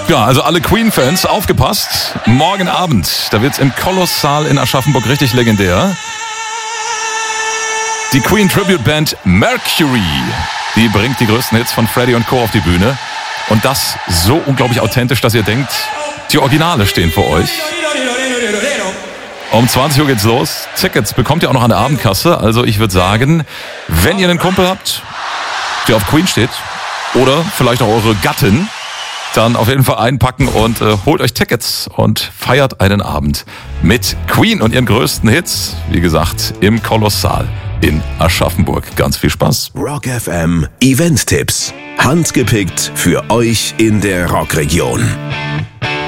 Ja, also alle Queen-Fans, aufgepasst. Morgen Abend, da wird's im Kolossal in Aschaffenburg richtig legendär. Die Queen-Tribute-Band Mercury, die bringt die größten Hits von Freddie und Co. auf die Bühne. Und das so unglaublich authentisch, dass ihr denkt, die Originale stehen vor euch. Um 20 Uhr geht's los. Tickets bekommt ihr auch noch an der Abendkasse. Also ich würde sagen, wenn ihr einen Kumpel habt, der auf Queen steht, oder vielleicht auch eure Gattin, dann auf jeden Fall einpacken und holt euch Tickets und feiert einen Abend mit Queen und ihren größten Hits. Wie gesagt, im Kolossal in Aschaffenburg. Ganz viel Spaß. Rock FM Event-Tipps. Handgepickt für euch in der Rockregion.